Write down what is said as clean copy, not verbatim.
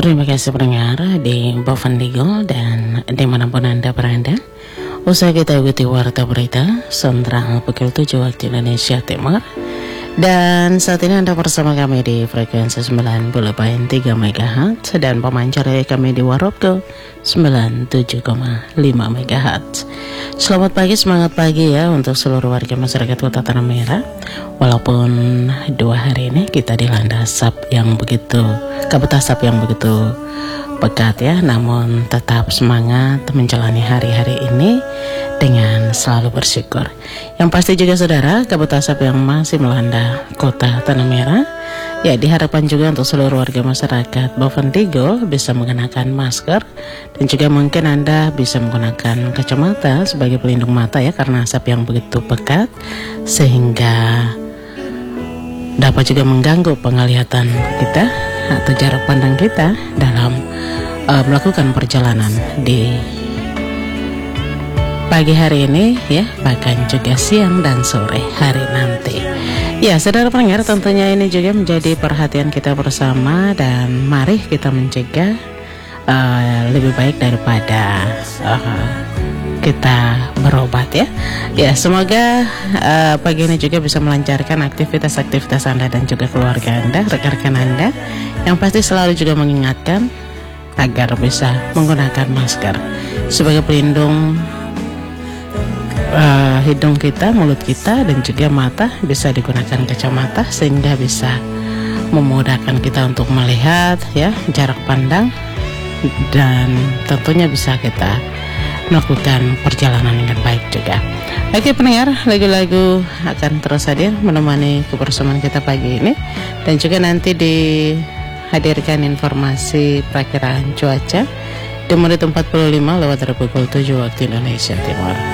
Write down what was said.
Terima kasih pendengar di Bovendigul dan dimanapun Anda berada. Usai kita ikuti warta berita Sentral pukul 7 waktu Indonesia Timur. Dan saat ini Anda bersama kami di frekuensi 90.3 MHz dan pemancar kami di Waropko 97,5 MHz. Selamat pagi, semangat pagi ya untuk seluruh warga masyarakat Kota Tanah Merah. Walaupun 2 hari ini kita dilanda kabut asap yang begitu pekat ya, namun tetap semangat menjalani hari-hari ini dengan selalu bersyukur. Yang pasti juga saudara, kabut asap yang masih melanda Kota Tanah Merah ya, diharapkan juga untuk seluruh warga masyarakat Bovendigul bisa mengenakan masker dan juga mungkin Anda bisa menggunakan kacamata sebagai pelindung mata ya, karena asap yang begitu pekat sehingga dapat juga mengganggu penglihatan kita atau jarak pandang kita dalam melakukan perjalanan di pagi hari ini ya, bahkan juga siang dan sore hari nanti. Ya, saudara pendengar, tentunya ini juga menjadi perhatian kita bersama dan mari kita mencegah lebih baik daripada kita berobat ya. Ya, semoga pagi ini juga bisa melancarkan aktivitas-aktivitas Anda dan juga keluarga Anda, rekan-rekan Anda. Yang pasti selalu juga mengingatkan agar bisa menggunakan masker sebagai pelindung hidung kita, mulut kita dan juga mata. Bisa digunakan kacamata sehingga bisa memudahkan kita untuk melihat ya, jarak pandang, dan tentunya bisa kita melakukan perjalanan dengan baik juga. Oke pendengar, lagu-lagu akan terus hadir menemani kebersamaan kita pagi ini, dan juga nanti dihadirkan informasi perakiraan cuaca di menit 45 lewat dari pukul 7 waktu Indonesia Timur.